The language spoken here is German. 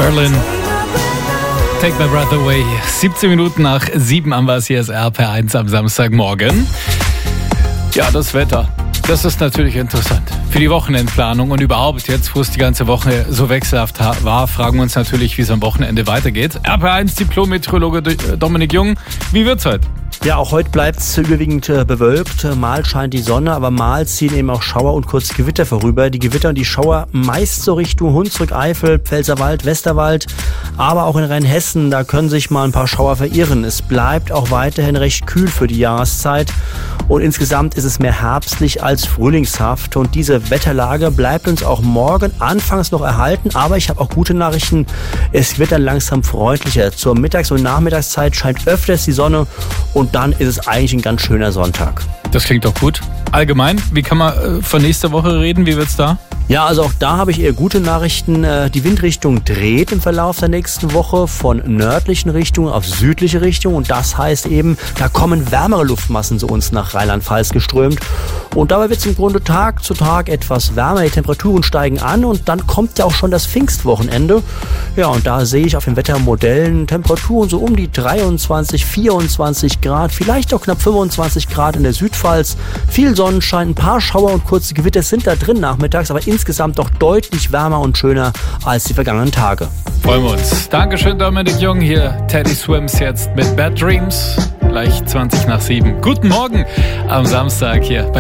Berlin. Take my breath away. 17 Minuten nach 7 am was hier ist RPR1 am Samstagmorgen. Ja, das Wetter. Das ist natürlich interessant. Für die Wochenendplanung und überhaupt jetzt, wo es die ganze Woche so wechselhaft war, fragen wir uns natürlich, wie es am Wochenende weitergeht. RPR1 Diplom-Meteorologe Dominik Jung, wie wird's heute? Ja, auch heute bleibt es überwiegend bewölkt. Mal scheint die Sonne, aber mal ziehen eben auch Schauer und kurz Gewitter vorüber. Die Gewitter und die Schauer meist so Richtung Hunsrück, Eifel, Pfälzerwald, Westerwald, aber auch in Rheinhessen, da können sich mal ein paar Schauer verirren. Es bleibt auch weiterhin recht kühl für die Jahreszeit und insgesamt ist es mehr herbstlich als frühlingshaft. Und diese Wetterlage bleibt uns auch morgen anfangs noch erhalten, aber ich habe auch gute Nachrichten. Es wird dann langsam freundlicher. Zur Mittags- und Nachmittagszeit scheint öfters die Sonne und dann ist es eigentlich ein ganz schöner Sonntag. Das klingt doch gut. Allgemein, wie kann man von nächster Woche reden? Wie wird's da? Ja, also auch da habe ich eher gute Nachrichten. Die Windrichtung dreht im Verlauf der nächsten Woche von nördlichen Richtungen auf südliche Richtung. Und das heißt eben, da kommen wärmere Luftmassen zu uns nach Rheinland-Pfalz geströmt. Und dabei wird es im Grunde Tag zu Tag etwas wärmer. Die Temperaturen steigen an und dann kommt ja auch schon das Pfingstwochenende. Ja, und da sehe ich auf den Wettermodellen Temperaturen so um die 23, 24 Grad, vielleicht auch knapp 25 Grad in der Südpfalz. Viel Sonnenschein, ein paar Schauer und kurze Gewitter sind da drin nachmittags, aber insgesamt doch deutlich wärmer und schöner als die vergangenen Tage. Freuen wir uns. Dankeschön, Dominik Jung. Hier Teddy Swims jetzt mit Bad Dreams. Gleich 20 nach 7. Guten Morgen am Samstag hier bei